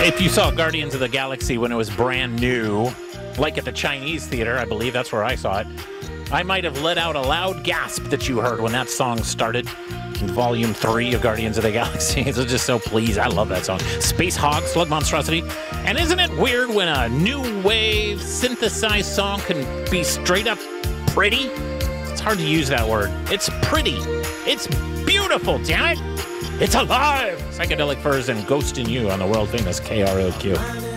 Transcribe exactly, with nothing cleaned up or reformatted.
If you saw Guardians of the Galaxy when it was brand new, like at the Chinese theater, I believe that's where I saw it, I might have let out a loud gasp that you heard when that song started. Volume three of Guardians of the Galaxy. It's just so pleased. I love that song. Space Hog, Slug Monstrosity. And isn't it weird when a new wave synthesized song can be straight up pretty? It's hard to use that word. It's pretty. It's beautiful, damn it. It's alive. Psychedelic Furs and Ghost in You on the world famous K R O Q.